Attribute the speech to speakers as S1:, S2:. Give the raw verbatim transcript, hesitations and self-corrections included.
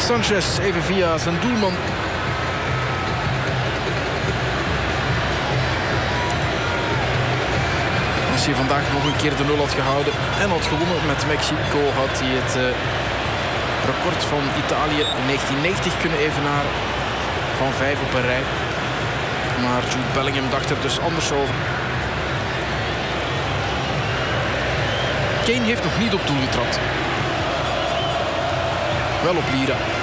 S1: Sanchez even via zijn doelman. Als hij vandaag nog een keer de nul had gehouden en had gewonnen met Mexico, had hij het uh, record van Italië in negentien negentig kunnen evenaren. Van vijf op een rij. Maar Jude Bellingham dacht er dus anders over. Kane heeft nog niet op doel getrapt. Wel op Lira.